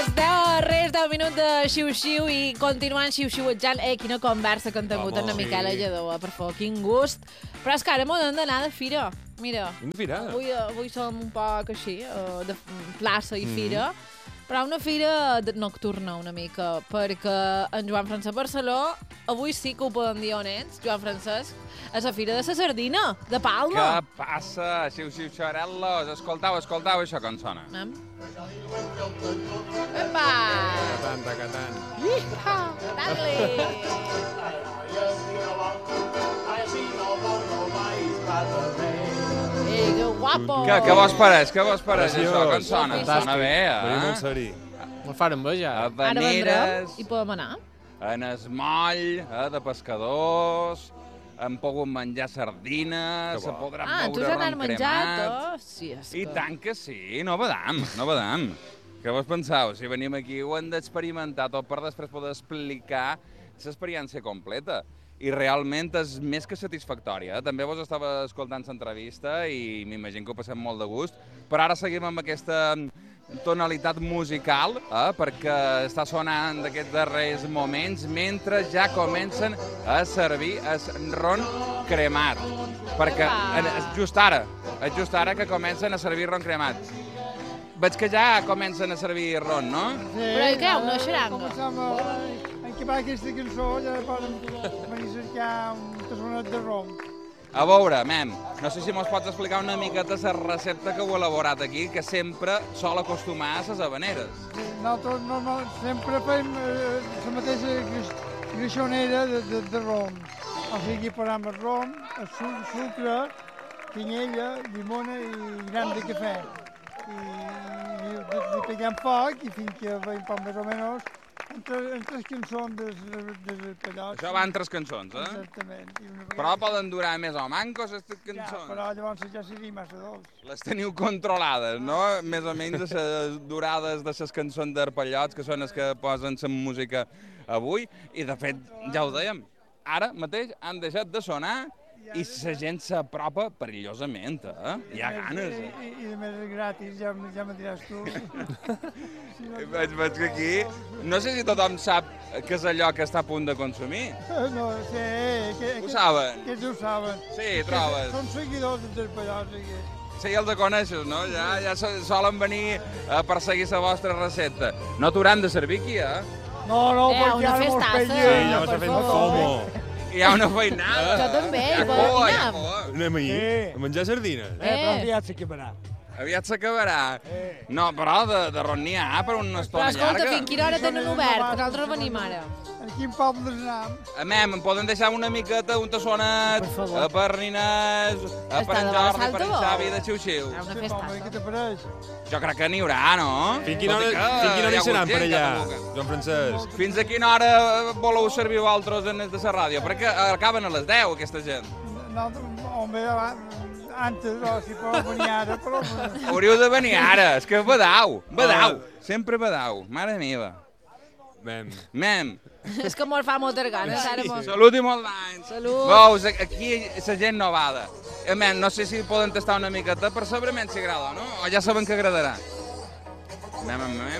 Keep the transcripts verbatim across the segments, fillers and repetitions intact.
Res deu minuts de xiu-xiu i continuant xiu-xiuejant. Eh, quina conversa que hem tingut amb la Miquela Lledó, per favor, quin gust. Però és que ara m'ho hem d'anar de fira. Mira, de fira? Avui, avui som un poc així, de plaça i fira, però una fira nocturna una mica, perquè en Joan Francesc Barceló, avui sí que ho podem dir on ets, Joan Francesc, a la fira de la Sardina, de Palma. Què passa, xiu-xiu xarel·los? Escoltau, escoltau això com sona. Anem. Epa! Catant, catant. Iha! Dale! Ei, que guapo! Què, què vos pareix? Què vos pareix Preciós. això? Com sona? Sona bé, Venim molt eh? seri. Me fa enveja. A Ara vendrem Vaneres, i podem anar. en es moll, eh, de pescadors, hem pogut menjar sardines, Que se bo. podrà Ah, tu beure has anat rom menjat, cremat. oh? Sí, és que... I tant que sí, no badam, no badam. Què vos penseu? Si venim aquí ho hem d'experimentar tot per després poder explicar l'experiència completa. I realment és més que satisfactòria. També vos estava escoltant l'entrevista i m'imagino que ho passem molt de gust. Però ara seguim amb aquesta tonalitat musical, eh, perquè està sonant d'aquests darrers moments mentre ja comencen a servir el ron cremat. Perquè en- és just ara, és just ara que comencen a servir ron cremat. Veig que ja comencen a servir ron, no? Però i què, una xaranga? Començam a enquipar aquesta cançó, ja podem venir a cercar un tassonet de rom. A veure, mem, no sé si mos pots explicar una miqueta la recepta que heu elaborat aquí, que sempre sol acostumar a les habaneres. Nosaltres no, no, sempre fem eh, la mateixa greix- greixonera de, de, de rom. O sigui, posem el rom, el suc, sucre, canyella, llimona i gram de cafè. I, i li peguem foc i fins que veiem poc més o menys entre, entre les cançons dels, dels pellots. Això va en tres cançons, eh? Exactament. I una vegada- Però poden durar més o mancos, aquestes Ja, cançons. però llavors ja seria massa dolç. Les teniu controlades, no? Més o menys les durades de les cançons d'Arpallots, que són les que posen la música avui. I, de fet, ja ho dèiem, ara mateix han deixat de sonar i la gent s'apropa perillosament, eh? Hi ha ganes. I, i, i de més és gratis, ja, ja me diràs tu. Si no, Veig, veig que aquí... No sé si tothom sap què és allò que està a punt de consumir. no, sí, que, Ho que, saben? que ells ho saben. Sí, trobes. Són seguidors dels pellots. Que... Sí, ja els coneixes, no? Ja, ja so- solen venir a perseguir la vostra recepta. No t'hauran de servir aquí, eh? No, no, Eh, perquè una ara mos festassa. penya. Sí, ja per m'està fent favor. fomo. Hi ha una feinada. Jo també, Hi ha hi podem cua, hi ha anar. cua. Anem ahir Sí. a menjar sardines. Eh, però aviat s'acabarà. Aviat s'acabarà. Eh. No, però de, de ron n'hi ha per una Però estona escolta, llarga. fins quina hora tenen obert? Que nosaltres venim ara. En quin poble anem? Mem, em poden deixar una miqueta, un tassonet, Per favor. a per Ninés, a per Està en de Jordi, Salta per en Bo. Xavi de Xiu-Xiu. Hi ha una Sí, home, què festassa. t'apareix? Jo crec que n'hi haurà, no? Fins quina Tot i hora, que fins quina hora hi ha hi seran hagut per gent que allà, tampoc. Joan Francesc? Fins a quina hora voleu servir vosaltres en des de la ràdio? Perquè acaben a les deu, aquesta gent. No, home, antes, o si podeu venir ara, però... Hauríeu de venir ara, és que badau, badau, sempre badau, mare meva. Mem. Mem, És que molt fa moltes ganes, ara molt. salut i molt d'anys. Salut. Veus, aquí la gent no bada. Eh, men, no sé si poden tastar una miqueta per saber menys si agrada o no, o ja saben que agradarà. Mem, mem, mem.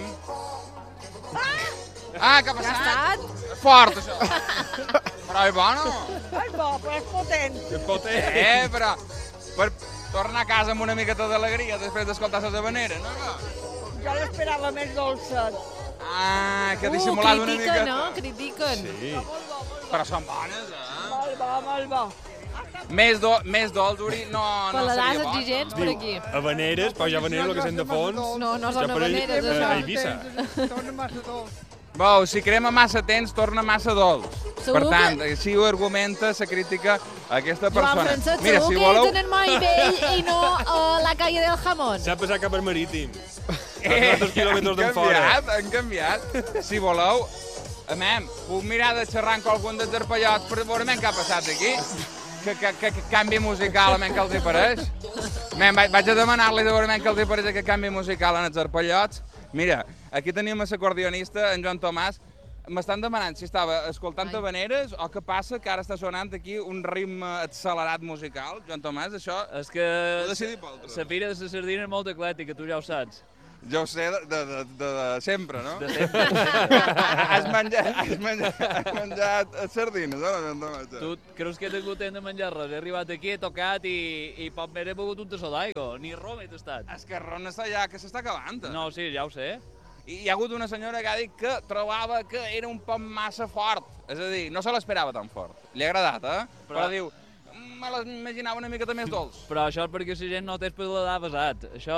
Ah, què ha Ja ha passat? estat? Fort, això. Però és bo, no? Ai, bo, però és potent. Que potent. Eh, però per tornar a casa amb una miqueta d'alegria després d'escoltar les habaneres, no? Jo l'esperava més dolça. Ah, que ha Uh, dissimulat una critiquen, miqueta. no? Critiquen. Sí. Però són bones, eh? Molt bo, molt bo. Més, do, més dolç, Uri, no, no Paladars seria bo. exigents per aquí. Habaneres, però ja habaneres, el que sent de fons. No, no són ja per ell- habaneres, eh, això. A Eivissa. Torna massa dolç. Veu, si crema massa tens, torna massa dolç. Segur Per tant, que- així ho argumenta la crítica a aquesta Joan persona. Francesc, Mira, segur si que voleu... tenen mai vell i no uh, la calle del jamón. S'ha passat cap al marítim. Eh, A dos quilòmetres han d'en fora. canviat, han canviat. Si voleu, amem, puc mirar de xerrar amb qualcun dels arpallots per veure què ha passat aquí? Que, que, que, que canvi musical, amem, que els hi pareix? Amem, vaig, vaig a demanar-li de veure què els hi pareix aquest canvi musical en els arpallots. Mira, aquí tenim l'acordionista, en Joan Tomàs. M'estan demanant si estava escoltant Ai. habaneres o què passa que ara està sonant aquí un ritme accelerat musical. Joan Tomàs, això És que ho decidim vosaltres. la fira de la sardina és molt eclèctica, tu ja ho saps. Jo ho sé de, de, de, de, de sempre, no? De sempre, de sempre. Has menjat, has menjat, has menjat sardines, no? No, no, no. Tu creus que he tingut temps de menjar res? He arribat aquí, he tocat i, i poc més he begut un tassó d'aigua. Ni rom he tastat. És que el ron està ja, que s'està acabant. No, sí, ja ho sé. I hi ha hagut una senyora que ha dit que trobava que era un poc massa fort. És a dir, no se l'esperava tan fort. Li ha agradat, eh? Però, Però diu, me l'imaginava una miqueta més dolç. Però això és perquè la gent no té el paladar pesat. Això,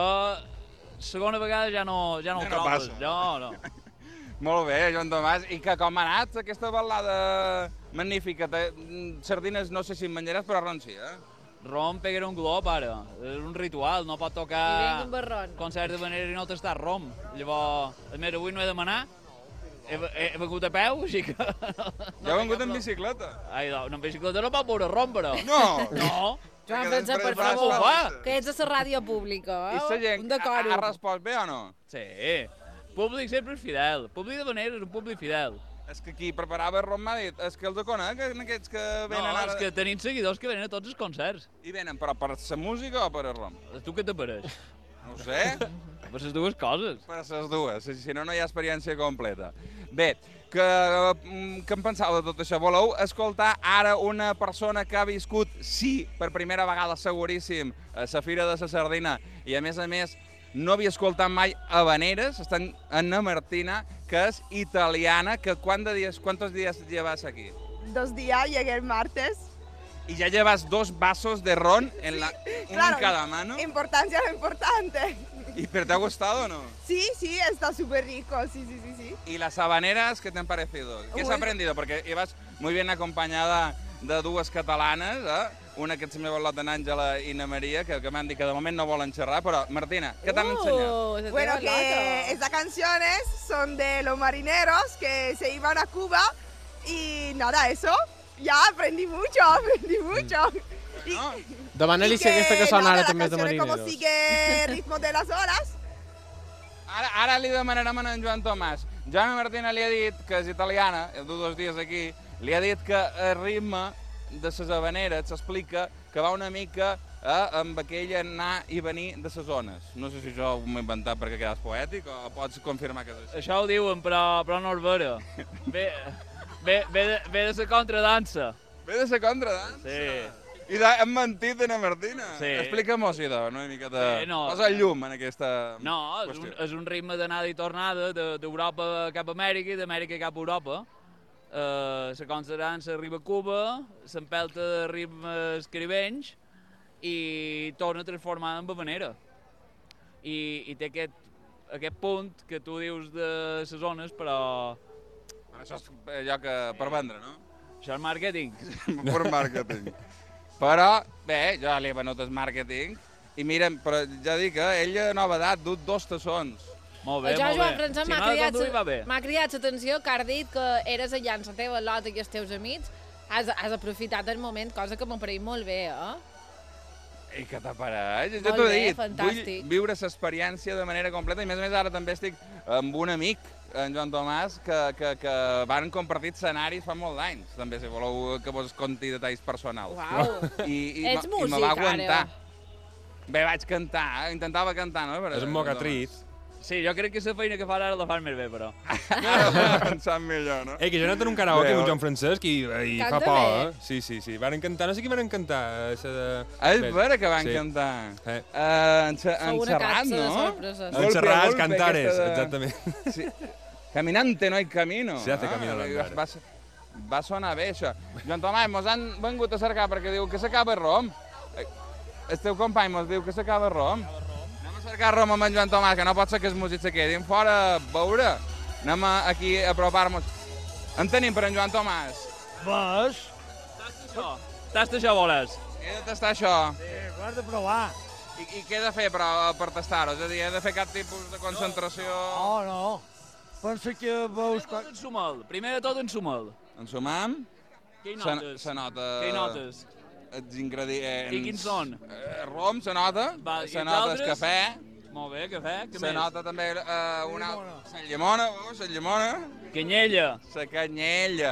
segona vegada ja no, ja no Ja ho no trobes. passa. No, no. Molt bé, Joan Tomàs. I que com ha anat aquesta ballada magnífica? Te- Sardines no sé si en menjaràs, però ron sí, eh? Rom pegarà un glop, ara. És un ritual, no pot I vinc tocar un barron. concert de manera i no tastar rom. Llavors, a més, avui no he demanat, he, he, he vengut a peu, així que... Ja heu vengut en bicicleta? Ai, no, en bicicleta no pot veure rom, però. No! No! Joan Que Francesc, per després vas favor, fa- que ets a la ràdio pública, I eh? la gent Un ha, decòrum. ha respost bé o no? Sí. Públic sempre és fidel. Públic de manera és un públic fidel. És que qui preparava el rom m'ha dit, és que els conec, aquests que venen No, ara... és que tenim seguidors que venen a tots els concerts. I venen però per la música o per el rom? A tu què t'apareix? No ho sé, Per les dues coses. per les dues, si si no, no hi ha experiència completa. Bé, que, mm, què en penseu de tot això? Voleu escoltar ara una persona que ha viscut, sí, per primera vegada seguríssim, a la Fira de la Sardina, i a més a més no havia escoltat mai habaneres, estan Anna Martina, que és italiana, que quant de dies, quantos días llevas aquí? Dos días, llegué el martes. Y ya llevas dos vasos de ron, en la, uno claro. en cada mano. Importancia lo importante. ¿Y pero te ha gustado o no? Sí, sí, está súper rico, sí, sí, sí, sí. ¿Y las habaneras qué te han parecido? ¿Qué has Uy. aprendido? Porque ibas muy bien acompañada de dues catalanes, eh? Una que ets la meva lot en Àngela i na Maria, que, que m'han dit que de moment no volen xerrar, però Martina, què t'han ensenyat? Uh, se Bueno, te va el que otro. estas canciones son de los marineros que se iban a Cuba y nada, eso. Ya aprendí mucho, aprendí mucho. Y, No? Demana-li y si aquesta que sona nada, ara la també és de canción es como marineros. sigue el ritmo de las olas. Ara, ara li demanarem a en Joan Tomàs. Joana Martina li ha dit, que és italiana, du dos dies aquí, li ha dit que el ritme de les habaneres s'explica que va una mica eh, amb aquell anar i venir de les zones. No sé si això ho m'he inventat perquè quedes poètic o pots confirmar que és així. Això ho diuen, però, però no és vera. Ve, ve, ve, de, ve de la contradansa. Ve de la contradansa. Sí. I de, hem mentit, Anna Martina. Sí. Explica-mos, idò, una miqueta... Sí, no. Posa el llum en aquesta No, és un, qüestió. és un ritme d'anada i tornada de- d'Europa cap a Amèrica i d'Amèrica cap a Europa. Uh, la contradansa arriba a Cuba, s'empelta de ritmes caribenys i torna transformada en habanera. I, i té aquest, aquest punt que tu dius de les zones, però Això és allò que per vendre, no? això és màrqueting. Per màrqueting. Però, bé, jo li he venut el màrqueting i mira'm, però ja dic que ella, nova edat, dut dos tassons. Molt bé, Jo, molt Joan bé. Francesc, Si m'ha m'ha de cridat, conduir, va bé. m'ha cridat l'atenció que has dit que eres allà amb la teva lota i els teus amics. Has, has aprofitat el moment, cosa que m'ha parit molt bé, eh? I que t'apareix, ja Molt t'ho he bé, dit. fantàstic. Vull viure l'experiència de manera completa i, a més a més, ara també estic amb un amic, en Joan Tomàs, que, que, que van compartir escenaris fa molt d'anys, també, si voleu que vos conti detalls personals. Uau. I, i, Ets me- i me músic, va aguantar. ara. Bé, vaig cantar, eh? Intentava cantar, no? És un mocatriz. Sí, jo crec que la feina que fa ara la fan més bé, però. Ara ho he pensat millor, no? Ei, que jo he anat en un karaoke Bé, amb oi. Joan Francesc i, i fa Canta por, bé. eh? Sí, sí, sí. Van cantar, no sé qui van cantar. Això de... És vera que van Sí. cantar. Eh. Uh, en, Sou en una Serrat, capsa de no? sorpreses. Golpe a En Serrat, golpe, Cantares, aquesta de- exactament. Sí. Caminante no hay camino. Se hace camino al andar. Va, va sonar bé, això. Joan Tomàs, mos han vengut a cercar perquè diu que s'acaba el rom. Eh, El teu company mos diu que s'acaba el rom. Anem a cercar rom amb en Joan Tomàs, que no pot ser que els músics se quedin fora a veure. Anem a, aquí a apropar-nos. En tenim per en Joan Tomàs. Vas? Tasta això. Tasta això, voles. He de tastar això. Sí, ho has de provar. I, i què he de fer però, per tastar-ho? És a dir, he de fer cap tipus de concentració... Oh, no. Pensa que veus... Tot ensuma'l. Primer de tot ensuma'l. Ensumam. Què hi Se, notes? se nota... Què hi notes? Els ingredients... I quins són? Eh, rom, se nota. Va, i Se els nota el altres? cafè. Molt bé, cafè. Què Se més? nota també eh, una... Llimona. La llimona, oh, la llimona. Canyella. La canyella.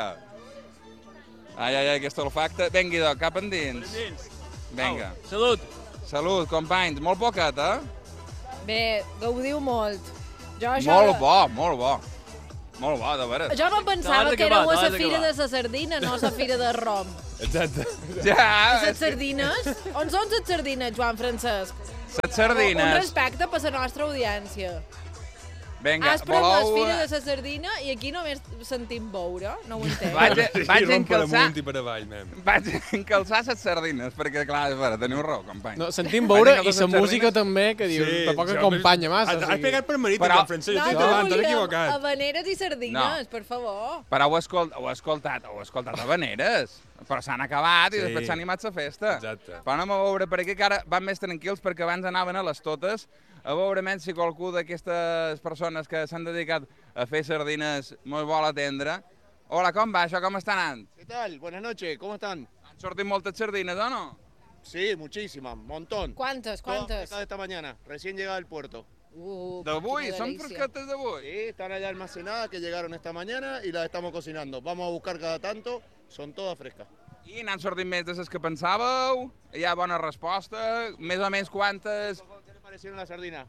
Ai, ai, ai, aquest olfacte. Vengui, do, cap endins. Dins. Vinga. Au, salut. Salut, companys. Molt poquet, eh? Bé, gaudiu molt. Jo això... Molt bo, molt bo. Molt bo, de veres. Jo me'n pensava T'has que éreu a acabat, la t'has fira de acabat. la sardina, no a la fira de rom. Exacte. Ja, I les sardines? On són les sardines, Joan Francesc? les Un sardines. respecte per la nostra audiència. Vinga, Has pres la voleu... fira de la sardina i aquí només sentim beure? No ho entenc. Vaig, I vaig romp per encalçar... amunt i per avall, mem. Vaig encalçar les sardines, perquè, clar, és vera, teniu raó, company. No, sentim veure Vaig i encalçar la les música sardines. també, que dius, tampoc acompanya massa. Has, o has sigui. pegat per marit, Però- Joan Francesc, jo No, estic jo davant, t'has volia equivocat. habaneres i sardines, per favor. Però heu, escolt, heu escoltat, heu escoltat habaneres, però s'han acabat i Sí. després s'ha animat la festa. Exacte. Però anem a veure per aquí, que ara van més tranquils, perquè abans anaven a les totes, a veure menys si qualcú d'aquestes persones que s'han dedicat a fer sardines molt vol atendre. Hola, com va això? Com està anant? ¿Qué tal? Buenas noches, ¿cómo están? Han sortit moltes sardines, o no? Sí, muchísimas, montón. Quantes, Todas quantes? pescadas esta mañana, recién llegada del puerto. Uh, D'avui? quina Són delícia. fresquetes d'avui? Sí, están allá almacenadas que llegaron esta mañana y las estamos cocinando. Vamos a buscar cada tanto, son todas frescas. I n'han sortit més de les que pensàveu? Hi ha bona resposta? Més o menys quantes... ¿Qué les parecieron las sardinas?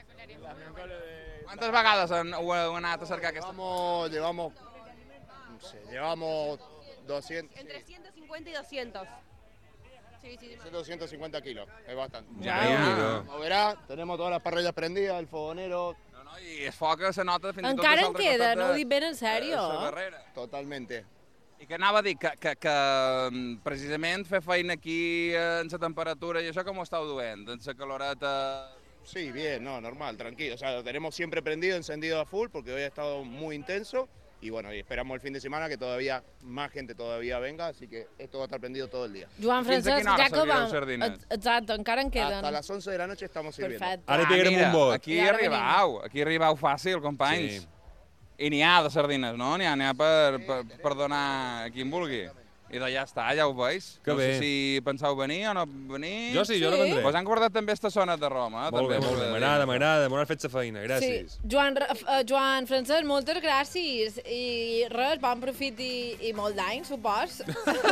Quantes vegades han, heu, heu anat a cercar aquesta? Llevamos, llevamos, no sé, llevamos doscientos, Entre ciento cincuenta y doscientos. Sí, sí, sí. doscientos cincuenta kilos, es bastante. Ja, Déu-n'hi-do. ja. Como verá, tenemos todas las parrillas prendidas, el fogonero, No, no, i es foca, se nota fins i tot... Encara des en d'altre queda, costat no de- ho dic ben en de sèrio. la barrera. totalmente. I que anava a dir que, que, que mm, precisament fer feina aquí eh, en la temperatura i això com ho estàu duent? En la caloreta... Sí, bien, no, normal, tranquilo. O sea, lo tenemos siempre prendido, encendido a full, porque hoy ha estado muy intenso. Y bueno, y esperamos el fin de semana que todavía más gente todavía venga, así que esto va a estar prendido todo el día. Joan Fins a Francesc, quina hora ja que servireu vam... sardines? Ex- Exacte, encara en queden. Hasta las once de la noche estamos sirviendo. Perfecte. Ara hi pegarem mira, un vot. Aquí I hi ara arribau, aquí hi arribau fàcil, companys. Sí. I n'hi ha de sardines, no? N'hi ha, n'hi ha per, per, per donar a qui en vulgui. I de ja està, ja ho veus. Que no bé. sé si penseu venir o no venir. Jo sí, jo Sí. no vendré. Vos han guardat també estaciones de Roma. Eh? Molt bé, també molt us bé. he de dir. M'agrada, m'agrada. M'ho has fet la feina. Gràcies. Sí. Joan, Ra- uh, Joan Francesc, moltes gràcies. I res, bon profit i, i molt d'any, supos.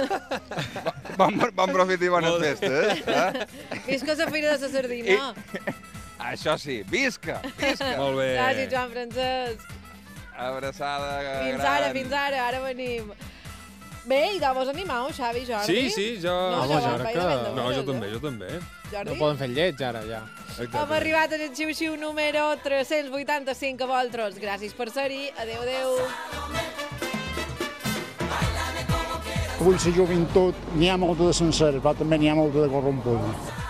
Bon, bon profit i bones Molt bé. festes. Eh? Visca la fira de la sardina. Això sí, visca, visca. Molt bé. Gràcies, Joan Francesc. Abraçada Fins gran. ara, fins ara, ara venim. Bé, i de vos animau, Xavi, Jordi? Sí, sí, jo... No, Home, ja jo vam crec pair que- de vendre No, jo hores, també, eh? jo també. Jordi? No poden fer lleig, ara, ja. Exacte. Hem arribat al xiu-xiu número tres-cents vuitanta-cinc a vosaltres. Gràcies per ser-hi. Adéu, adéu. Avui la joventut n'hi ha molta de sencera, però també n'hi ha molta de corrompuda.